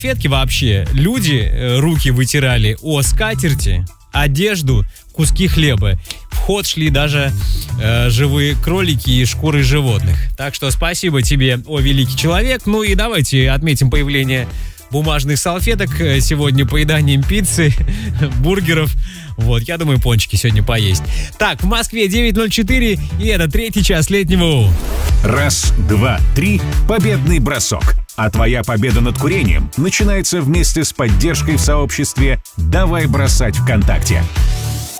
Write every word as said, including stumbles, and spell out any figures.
салфетки вообще люди э, руки вытирали о скатерти, одежду, куски хлеба. В ход шли даже э, живые кролики и шкуры животных. Так что спасибо тебе, о великий человек. Ну и давайте отметим появление бумажных салфеток сегодня поеданием пиццы, бургеров. Вот, я думаю, пончики сегодня поесть. Так, в Москве девять ноль четыре, и это третий час летнего. Раз, два, три. Победный бросок. А твоя победа над курением начинается вместе с поддержкой в сообществе «Давай бросать ВКонтакте».